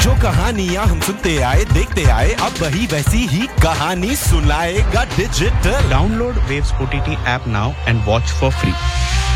जो कहानियां हम सुनते आए देखते आए अब वही वैसी ही कहानी सुनाएगा digital. Download Waves OTT app now and watch for free.